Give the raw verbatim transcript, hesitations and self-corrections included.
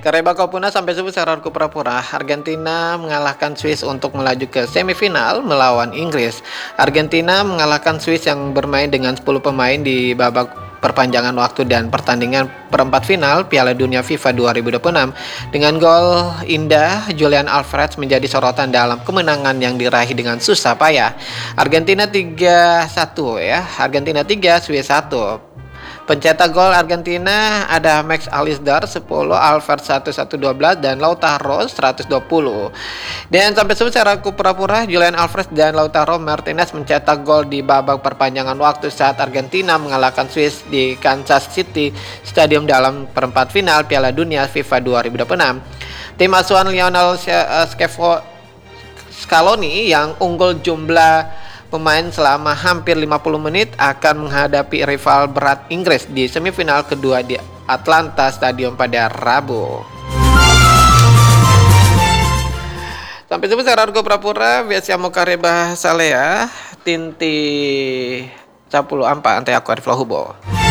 Kareba Kopuna sampai subuh Sararku Pura-Pura. Argentina mengalahkan Swiss untuk melaju ke semifinal melawan Inggris. Argentina mengalahkan Swiss yang bermain dengan sepuluh pemain di babak perpanjangan waktu dan pertandingan perempat final Piala Dunia FIFA dua ribu dua puluh enam. Dengan gol indah, Julian Alvarez menjadi sorotan dalam kemenangan yang diraih dengan susah payah. Argentina tiga satu ya. Argentina tiga, Swiss satu. Pencetak gol Argentina ada Max Alisdar sepuluh, Alvarez satu satu dua belas dan Lautaro seratus dua puluh. Dan sampai subuh secara pura-pura Julian Alvarez dan Lautaro Martinez mencetak gol di babak perpanjangan waktu saat Argentina mengalahkan Swiss di Kansas City Stadium dalam perempat final Piala Dunia FIFA dua ribu dua puluh enam. Tim asuhan Lionel Scaloni yang unggul jumlah pemain selama hampir lima puluh menit akan menghadapi rival berat Inggris di semifinal kedua di Atlanta Stadium pada Rabu. Sampai jumpa secara Argo Prapura, biasa Kareba Salea, Tinti Capulu Ampa, Ante aku Arif Lahubo.